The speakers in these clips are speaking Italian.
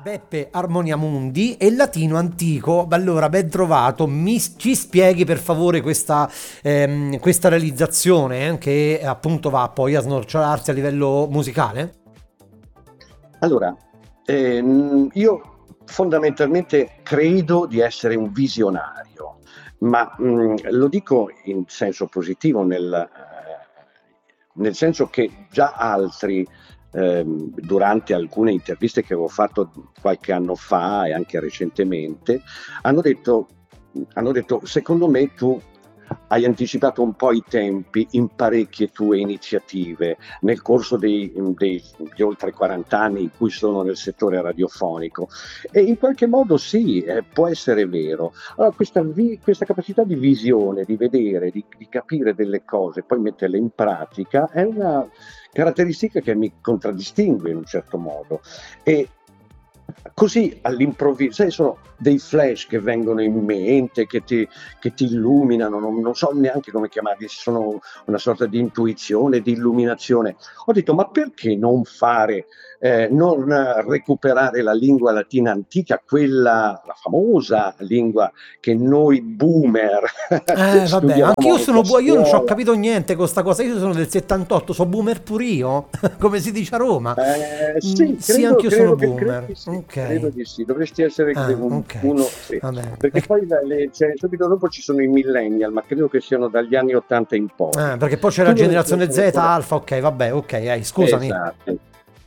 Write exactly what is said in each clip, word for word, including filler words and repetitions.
Beppe Armonia Mundi e Latino Antico. Allora, ben trovato. Mi, ci spieghi per favore questa, ehm, questa realizzazione eh, che appunto va poi a snorciolarsi a livello musicale? Allora, ehm, io fondamentalmente credo di essere un visionario, ma mh, lo dico in senso positivo, nel, eh, nel senso che già altri, ehm, durante alcune interviste che avevo fatto qualche anno fa e anche recentemente, hanno detto, hanno detto, secondo me tu hai anticipato un po' i tempi in parecchie tue iniziative nel corso dei, dei, di oltre quaranta anni in cui sono nel settore radiofonico, e in qualche modo sì, eh, può essere vero. Allora, questa, vi, questa capacità di visione, di vedere, di, di capire delle cose, poi metterle in pratica, è una caratteristica che mi contraddistingue in un certo modo. E così all'improvviso, sai, sono dei flash che vengono in mente, che ti, che ti illuminano, non, non so neanche come chiamarli, sono una sorta di intuizione, di illuminazione. Ho detto, ma perché non fare, eh, non recuperare la lingua latina antica, quella, la famosa lingua che noi boomer Eh, vabbè, studiavamo anch'io sono a bu- io non ci ho scuola. capito niente con sta cosa. Io sono del settantotto, so boomer pur io, come si dice a Roma. Eh, Mm, sì, sì, credo, anch'io sono credo che credo boomer. di sì, credo Ok. di sì. Dovresti essere Ah, un- ok. uno, sì. Va bene. Perché poi la- le- cioè, subito dopo ci sono i millennial, ma credo che siano dagli anni ottanta in poi. Ah, perché poi c'è la Tu dovresti generazione essere Z, ancora... Alfa, ok, vabbè, ok, eh, scusami. Esatto.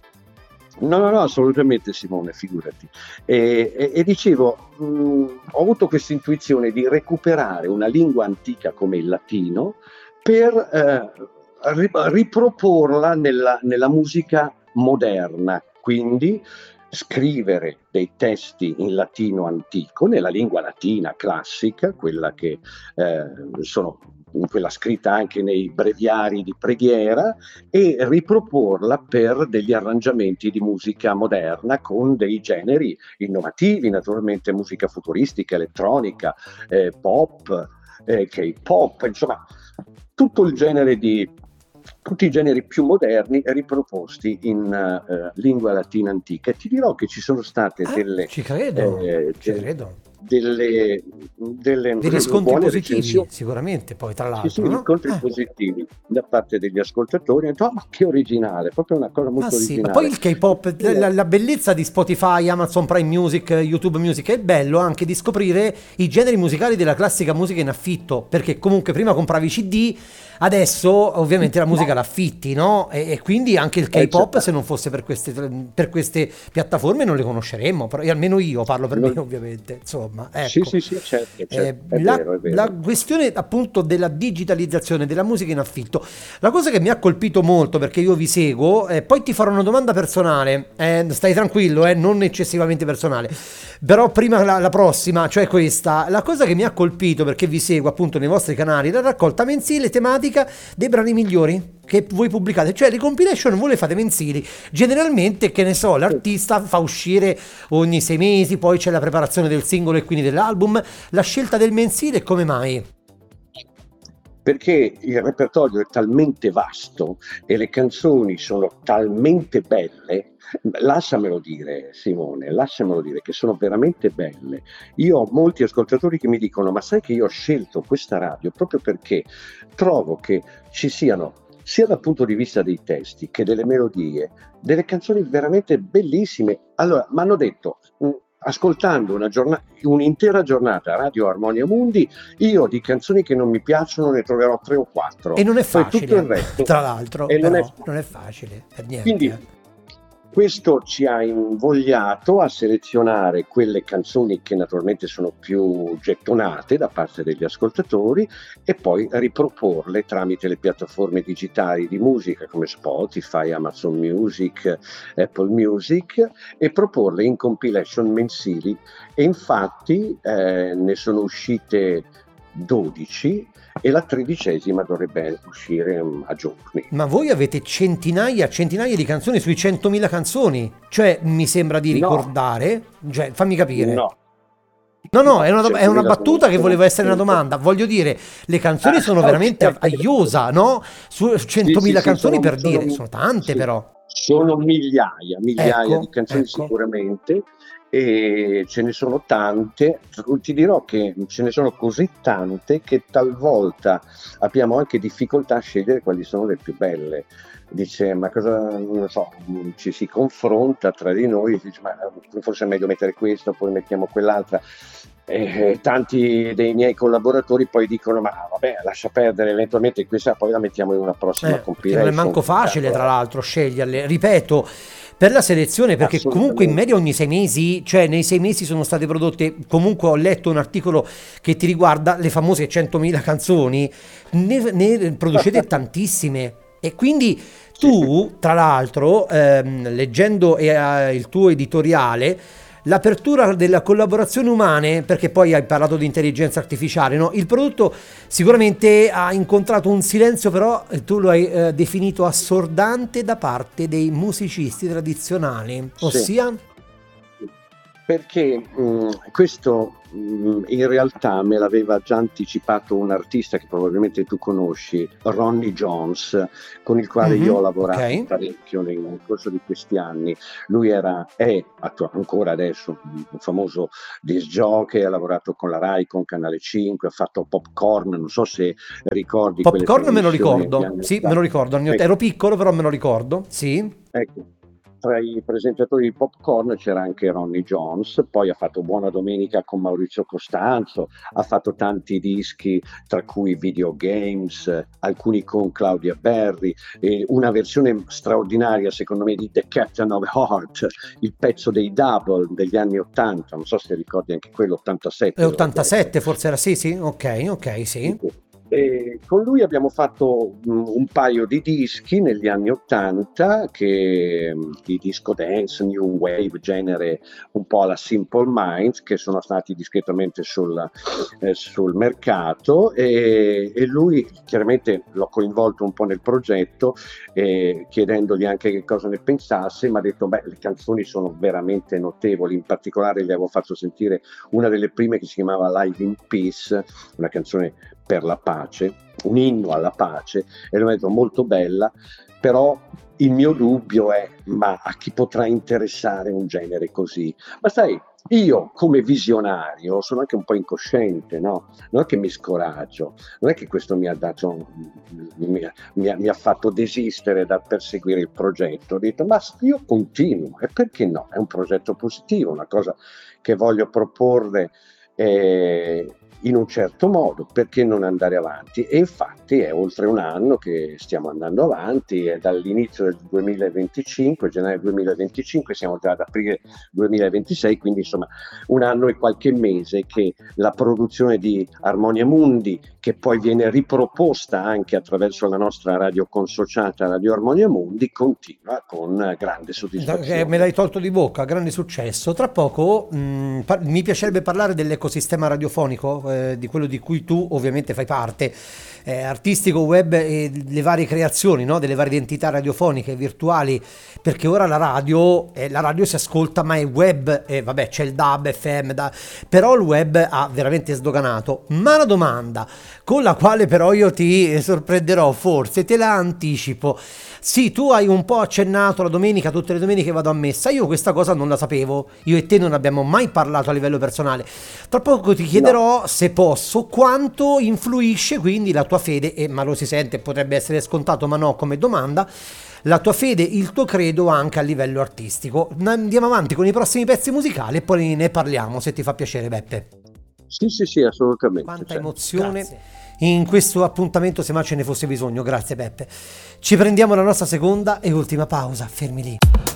No, no, no, assolutamente Simone, figurati. E, e- e dicevo, mh, ho avuto questa intuizione di recuperare una lingua antica come il latino per eh, ri- riproporla nella, nella musica moderna, quindi scrivere dei testi in latino antico, nella lingua latina classica, quella che eh, sono quella scritta anche nei breviari di preghiera, e riproporla per degli arrangiamenti di musica moderna con dei generi innovativi, naturalmente musica futuristica, elettronica, eh, pop, eh, K-pop, insomma tutto il genere di tutti i generi più moderni riproposti in eh, lingua latina antica. E ti dirò che ci sono state Eh, delle, ci credo, eh, ci de- credo. delle, delle Dei riscontri buone positivi, recensioni. sicuramente, poi tra Sì, sì, l'altro, no? riscontri Eh. positivi da parte degli ascoltatori. Ho detto, "Ah, ma che originale, proprio una cosa Ma molto sì, ma poi originale." il K-pop, la, la bellezza di Spotify, Amazon Prime Music, YouTube Music, è bello anche di scoprire i generi musicali della classica musica in affitto, perché comunque prima compravi i C D, adesso ovviamente la musica l'affitti, no? E, e quindi anche il Eh, K-pop, certo. se non fosse per queste, per queste piattaforme, non le conosceremmo, però, e almeno io parlo per me Non- ovviamente, insomma, Sì, ecco. sì, sì, certo, Eh, certo, è la, vero, è la vero. questione appunto della digitalizzazione della musica in affitto, la cosa che mi ha colpito molto perché io vi seguo, eh, poi ti farò una domanda personale, eh, stai tranquillo, eh, non eccessivamente personale, però prima la, la prossima, cioè questa, la cosa che mi ha colpito perché vi seguo appunto nei vostri canali, la raccolta mensile tematica dei brani migliori che voi pubblicate, cioè le compilation voi le fate mensili, generalmente che ne so, l'artista fa uscire ogni sei mesi, poi c'è la preparazione del singolo e quindi dell'album, la scelta del mensile come mai? Perché il repertorio è talmente vasto e le canzoni sono talmente belle, lasciamelo dire Simone, lasciamelo dire che sono veramente belle. Io ho molti ascoltatori che mi dicono, ma sai che io ho scelto questa radio proprio perché trovo che ci siano, sia dal punto di vista dei testi che delle melodie, delle canzoni veramente bellissime. Allora, mi hanno detto, mh, ascoltando una giornata, un'intera giornata a Radio Armonia Mundi, io di canzoni che non mi piacciono ne troverò tre o E quattro, non è poi tutto il facile, resto. tra l'altro, E non è però, facile. non è facile per niente, Quindi eh. questo ci ha invogliato a selezionare quelle canzoni che naturalmente sono più gettonate da parte degli ascoltatori e poi riproporle tramite le piattaforme digitali di musica come Spotify, Amazon Music, Apple Music, e proporle in compilation mensili. E infatti eh, ne sono uscite dodici e la tredicesima dovrebbe uscire um, a giorni. Ma voi avete centinaia, centinaia di canzoni sui centomila canzoni, cioè mi sembra di No, ricordare, cioè fammi capire. no, No, no, è no, una, do- è una centomila sono, battuta che sono voleva essere una cento. domanda. Voglio dire, le canzoni Ah, sono ok. veramente a, a iosa, no? Su Sì, sì, centomila sì, canzoni sono, per dire, sono, sono tante sì. però. Sono migliaia, migliaia Ecco, di canzoni ecco. sicuramente, e ce ne sono tante. Ti dirò che ce ne sono così tante che talvolta abbiamo anche difficoltà a scegliere quali sono le più belle. Dice, ma cosa, non so, ci si confronta tra di noi e dice, ma forse è meglio mettere questo, poi mettiamo quell'altra. E tanti dei miei collaboratori poi dicono, ma vabbè, lascia perdere, eventualmente questa poi la mettiamo in una prossima Eh, perché non è compilation. manco facile, tra Allora, l'altro, sceglierle. Ripeto, per la selezione, perché comunque in assolutamente. media ogni sei mesi, cioè nei sei mesi sono state prodotte, comunque ho letto un articolo che ti riguarda le famose centomila canzoni, ne, ne producete tantissime. E quindi Sì. tu, tra l'altro, ehm, leggendo eh, il tuo editoriale, l'apertura della collaborazione umane, perché poi hai parlato di intelligenza artificiale, no? Il prodotto sicuramente ha incontrato un silenzio, però eh, tu lo hai eh, definito assordante da parte dei musicisti tradizionali, Sì, ossia... perché mh, questo mh, in realtà me l'aveva già anticipato un artista che probabilmente tu conosci, Ronnie Jones, con il quale io ho Mhm, lavorato ok. parecchio nel, nel corso di questi anni. Lui era, è attu- ancora adesso un un famoso disc jockey, ha lavorato con la Rai, con Canale cinque, ha fatto Popcorn, non so se ricordi quelle Popcorn me lo trasmissioni negli ricordo, anni sì, me lo ottanta. ricordo, al mio- Ecco, ero piccolo però me lo ricordo, sì. ecco, tra i presentatori di Popcorn c'era anche Ronnie Jones, poi ha fatto Buona Domenica con Maurizio Costanzo, ha fatto tanti dischi, tra cui Videogames, eh, alcuni con Claudia Berri, e una versione straordinaria secondo me di The Captain of Heart, il pezzo dei Double degli anni ottanta, non so se ricordi anche quello, È ottantasette dovrebbe essere. ottantasette forse era, sì, sì, ok, ok, sì. E con lui abbiamo fatto mm, un paio di dischi negli anni ottanta, che, mm, di disco dance, new wave, genere un po' alla Simple Minds, che sono stati discretamente sul, eh, sul mercato, e, e lui chiaramente l'ho coinvolto un po' nel progetto, eh, chiedendogli anche che cosa ne pensasse. Mi ha detto, beh, le canzoni sono veramente notevoli, in particolare gli avevo fatto sentire una delle prime che si chiamava Live in Peace, una canzone per la pace, un inno alla pace, e l'ho detto molto bella, però il mio dubbio è, ma a chi potrà interessare un genere così? Ma sai, io come visionario sono anche un po' incosciente, no? Non è che mi scoraggio, non è che questo mi ha dato, mi, mi ha, mi ha fatto desistere dal perseguire il progetto. Ho detto, ma io continuo, e perché no? È un progetto positivo, una cosa che voglio proporre, eh, in un certo modo, perché non andare avanti? E infatti è oltre un anno che stiamo andando avanti, è dall'inizio del duemilaventicinque, gennaio duemilaventicinque, siamo già ad aprile duemilaventisei, quindi insomma un anno e qualche mese che la produzione di Armonia Mundi, che poi viene riproposta anche attraverso la nostra radio consociata Radio Armonia Mundi, continua con grande Da- eh, Me soddisfazione. l'hai tolto di bocca, grande successo. Tra poco mh, par- mi piacerebbe parlare dell'ecosistema radiofonico, eh, di quello di cui tu ovviamente fai parte, eh, artistico, web e le varie creazioni, no? Delle varie identità radiofoniche, virtuali, perché ora la radio, eh, la radio si ascolta, ma è web, e vabbè c'è il D A B, F M, da- però il web ha veramente sdoganato. Ma la domanda con la quale però io ti sorprenderò, forse te la anticipo. Sì, tu hai un po' accennato la domenica, tutte le domeniche vado a messa. Io questa cosa non la sapevo. Io e te non abbiamo mai parlato a livello personale. Tra poco ti No. chiederò, se posso, quanto influisce quindi la tua fede, e ma lo si sente, potrebbe essere scontato, ma no come domanda, la tua fede, il tuo credo anche a livello artistico. Andiamo avanti con i prossimi pezzi musicali e poi ne parliamo, se ti fa piacere, Beppe. Sì, sì, sì, assolutamente. Quanta Certo. emozione in questo appuntamento, se mai ce ne fosse bisogno. Grazie Beppe. Ci prendiamo la nostra seconda e ultima pausa. Fermi lì.